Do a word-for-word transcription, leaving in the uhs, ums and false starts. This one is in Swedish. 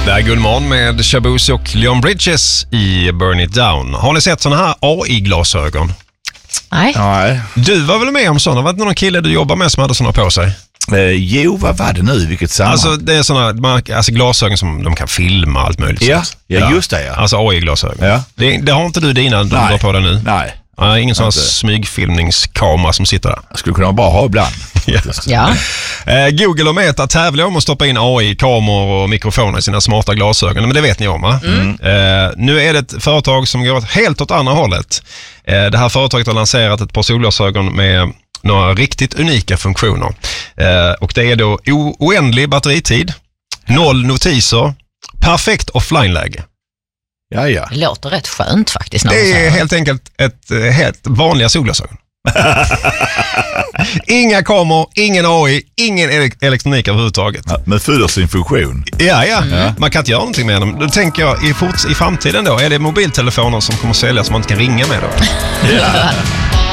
Det är Gullman med Shaboozey och Leon Bridges i Burn It Down. Har ni sett såna här A I-glasögon? Nej. Nej. Du var väl med om såna? Var det någon kille du jobbar med som hade såna på sig? Eh, jo, vad var det nu? Vilket sammanhang? Alltså det är såna alltså glasögon som de kan filma allt möjligt. Ja, ja, just det. Ja. Alltså A I-glasögon. Ja. Det, det har inte du dina du har på dig nu? Nej. Ja, ingen sån smygfilmningskamera som sitter där. Jag skulle kunna bara ha ibland. Ja. Ja. Eh, Google och Meta tävlar om att stoppa in A I, kameror och mikrofoner i sina smarta glasögon. Men det vet ni om, va? Mm. Eh, nu är det ett företag som går helt åt andra hållet. Eh, det här företaget har lanserat ett par solglasögon med några riktigt unika funktioner. Eh, och det är då o- oändlig batteritid, noll notiser, perfekt offline-läge. Ja, ja. Det låter rätt skönt faktiskt. Det är helt enkelt ett eh, helt vanliga solglasögon. Inga kameror, ingen A I, ingen ele- elektronik överhuvudtaget. Ja, men fyller sin funktion. Ja, ja. Mm. Man kan inte göra någonting med dem. Då tänker jag, i, forts- i framtiden då, är det mobiltelefoner som kommer säljas som man inte kan ringa med då? Ja.